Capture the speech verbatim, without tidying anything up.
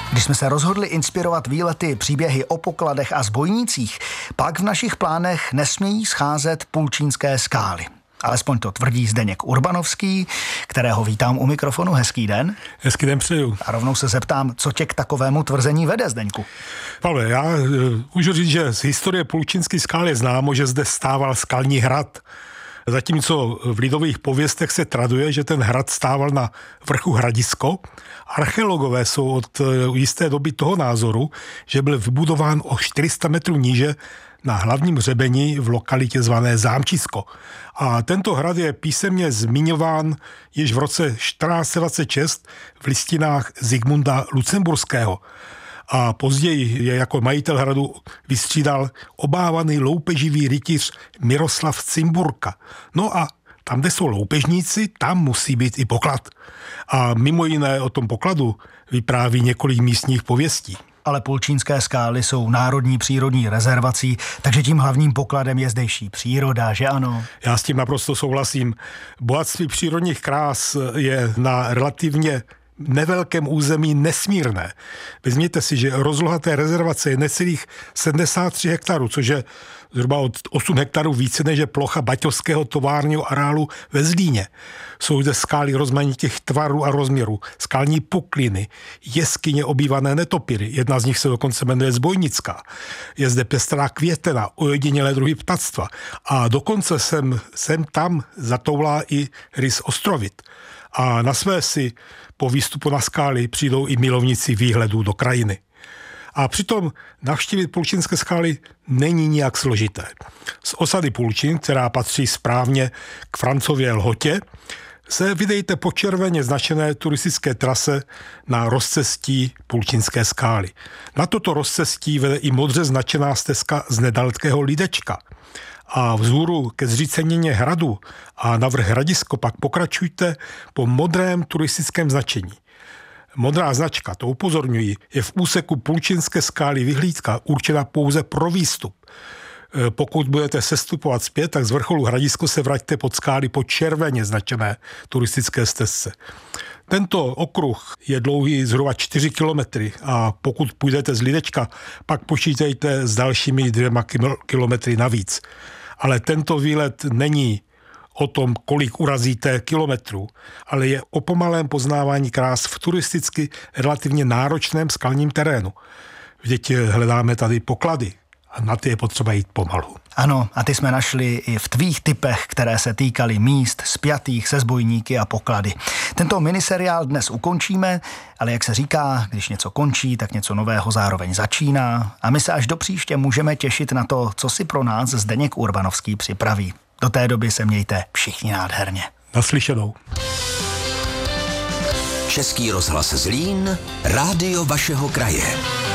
Když jsme se rozhodli inspirovat výlety, příběhy o pokladech a zbojnících, pak v našich plánech nesmějí scházet pulčínské skály. Alespoň to tvrdí Zdeněk Urbanovský, kterého vítám u mikrofonu. Hezký den. Hezký den přeju. A rovnou se zeptám, co tě k takovému tvrzení vede, Zdeňku? Pavle, já uh, můžu říct, že z historie pulčínské skály je známo, že zde stával skalní hrad. Zatímco v lidových pověstech se traduje, že ten hrad stával na vrchu Hradisko. Archeologové jsou od jisté doby toho názoru, že byl vybudován o čtyři sta metrů níže na hlavním hřebeni v lokalitě zvané Zámčisko. A tento hrad je písemně zmiňován již v roce čtrnáct set dvacet šest v listinách Zikmunda Lucemburského. A později je jako majitel hradu vystřídal obávaný loupeživý rytíř Miroslav Cimburka. No a tam, kde jsou loupežníci, tam musí být i poklad. A mimo jiné o tom pokladu vypráví několik místních pověstí. Ale pulčínské skály jsou národní přírodní rezervací, takže tím hlavním pokladem je zdejší příroda, že ano? Já s tím naprosto souhlasím. Bohatství přírodních krás je na relativně nevelkém území nesmírné. Vezměte si, že rozloha té rezervace je necelých sedmdesát tři hektarů, což je zhruba od osm hektarů více než je plocha baťovského továrního areálu ve Zlíně. Jsou zde skály rozmanitých tvarů a rozměrů, skalní pukliny, jeskyně obývané netopyry, jedna z nich se dokonce jmenuje Zbojnická. Je zde pestrá květena, ojedinělé druhy ptactva a dokonce sem, sem tam zatoulá i rys ostrovit. A na své si po výstupu na skály přijdou i milovníci výhledů do krajiny. A přitom navštívit pulčínské skály není nijak složité. Z osady Pulčín, která patří správně k Francově Lhotě, se vydejte po červeně značené turistické trase na rozcestí Pulčínské skály. Na toto rozcestí vede i modře značená stezka z nedalekého Lidečka. A vzhůru ke zřícenině hradu a na vrch Hradisko pak pokračujte po modrém turistickém značení. Modrá značka, to upozorňuji, je v úseku Pulčínské skály vyhlídka určena pouze pro výstup. Pokud budete sestupovat zpět, tak z vrcholu Hradisko se vraťte pod skály po červeně značené turistické stezce. Tento okruh je dlouhý zhruba čtyři kilometry a pokud půjdete z Lidečka, pak počítejte s dalšími dvěma kilometry navíc. Ale tento výlet není o tom, kolik urazíte kilometrů, ale je o pomalém poznávání krás v turisticky relativně náročném skalním terénu. Vždyť hledáme tady poklady a na ty je potřeba jít pomalu. Ano, a ty jsme našli i v tvých tipech, které se týkaly míst spjatých se zbojníky a poklady. Tento miniseriál dnes ukončíme, ale jak se říká, když něco končí, tak něco nového zároveň začíná a my se až do příště můžeme těšit na to, co si pro nás Zdeněk Urbanovský připraví. Do té doby se mějte všichni nádherně. Naslyšenou. Český rozhlas Zlín, rádio vašeho kraje.